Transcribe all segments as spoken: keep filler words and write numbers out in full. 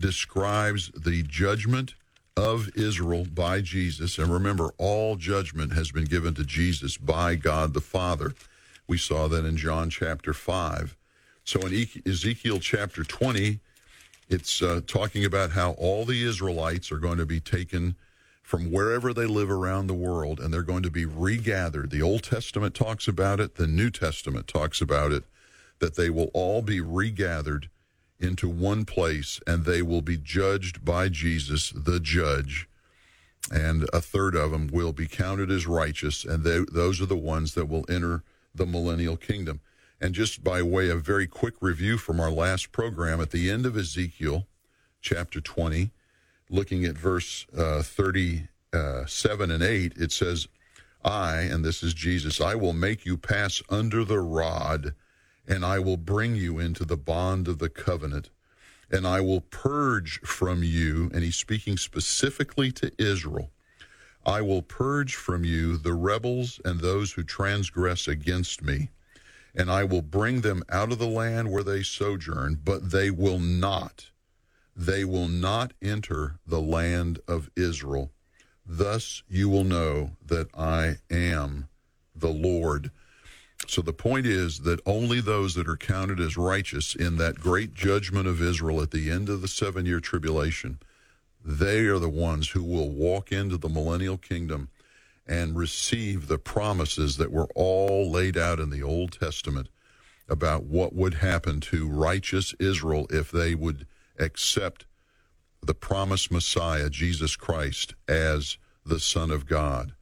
describes the judgment of Israel by Jesus. And remember, all judgment has been given to Jesus by God the Father. We saw that in John chapter five. So in Ezekiel chapter twenty, it's uh, talking about how all the Israelites are going to be taken from wherever they live around the world, and they're going to be regathered. The Old Testament talks about it. The New Testament talks about it, that they will all be regathered into one place, and they will be judged by Jesus, the judge, and a third of them will be counted as righteous, and they, those are the ones that will enter the millennial kingdom. And just by way of very quick review from our last program, at the end of Ezekiel chapter twenty, looking at verse uh, thirty-seven and eight, it says, I, and this is Jesus, I will make you pass under the rod, and I will bring you into the bond of the covenant, and I will purge from you, and he's speaking specifically to Israel, I will purge from you the rebels and those who transgress against me, and I will bring them out of the land where they sojourn, but they will not, they will not enter the land of Israel. Thus you will know that I am the Lord. So the point is that only those that are counted as righteous in that great judgment of Israel at the end of the seven-year tribulation, they are the ones who will walk into the millennial kingdom and receive the promises that were all laid out in the Old Testament about what would happen to righteous Israel if they would accept the promised Messiah, Jesus Christ, as the Son of God.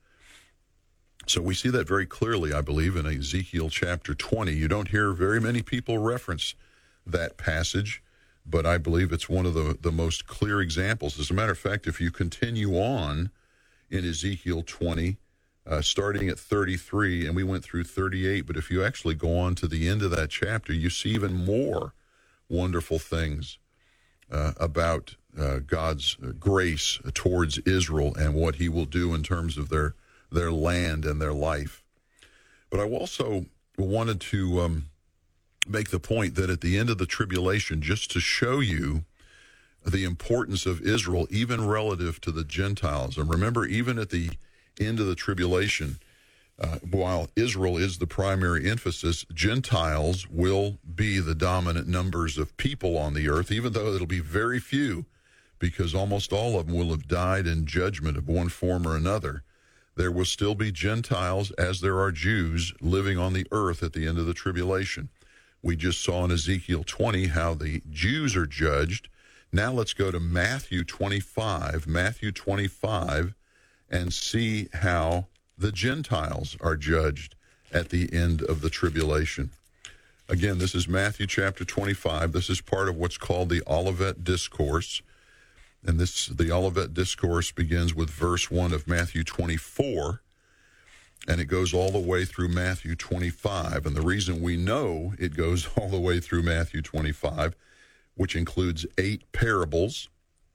So we see that very clearly, I believe, in Ezekiel chapter twenty. You don't hear very many people reference that passage, but I believe it's one of the, the most clear examples. As a matter of fact, if you continue on in Ezekiel twenty, uh, starting at thirty-three, and we went through thirty-eight, but if you actually go on to the end of that chapter, you see even more wonderful things uh, about uh, God's grace towards Israel and what he will do in terms of their, their land and their life. But I also wanted to um, make the point that at the end of the tribulation, just to show you the importance of Israel, even relative to the Gentiles. And remember, even at the end of the tribulation, uh, while Israel is the primary emphasis, Gentiles will be the dominant numbers of people on the earth, even though it'll be very few, because almost all of them will have died in judgment of one form or another. There will still be Gentiles, as there are Jews, living on the earth at the end of the tribulation. We just saw in Ezekiel twenty how the Jews are judged. Now let's go to Matthew twenty-five, Matthew twenty-five, and see how the Gentiles are judged at the end of the tribulation. Again, this is Matthew chapter twenty-five. This is part of what's called the Olivet Discourse. And this, the Olivet Discourse begins with verse one of Matthew twenty-four, and it goes all the way through Matthew twenty-five. And the reason we know it goes all the way through Matthew twenty-five, which includes eight parables,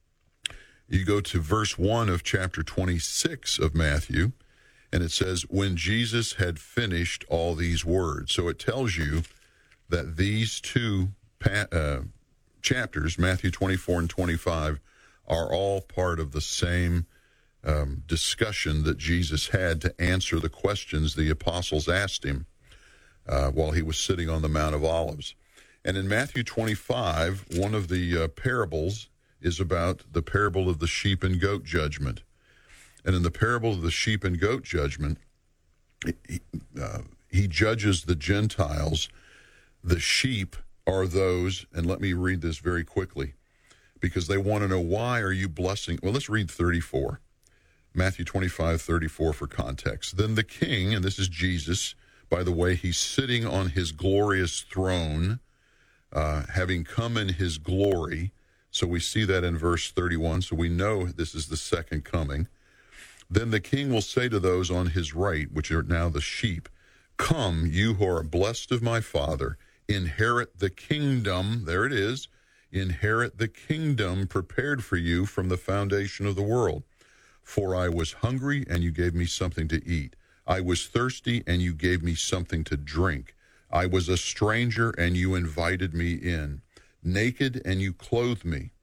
you go to verse one of chapter twenty-six of Matthew, and it says, when Jesus had finished all these words. So it tells you that these two pa- uh, chapters, Matthew twenty-four and twenty-five, are all part of the same um, discussion that Jesus had to answer the questions the apostles asked him uh, while he was sitting on the Mount of Olives. And in Matthew twenty-five, one of the uh, parables is about the parable of the sheep and goat judgment. And in the parable of the sheep and goat judgment, he, uh, he judges the Gentiles. The sheep are those, and let me read this very quickly, because they want to know, why are you blessing? Well, let's read thirty-four. Matthew twenty-five, thirty-four for context. Then the king, and this is Jesus, by the way, he's sitting on his glorious throne, uh, having come in his glory. So we see that in verse thirty-one, so we know this is the second coming. Then the king will say to those on his right, which are now the sheep, come, you who are blessed of my Father, inherit the kingdom, there it is, inherit the kingdom prepared for you from the foundation of the world. For I was hungry, and you gave me something to eat. I was thirsty, and you gave me something to drink. I was a stranger, and you invited me in. Naked, and you clothed me.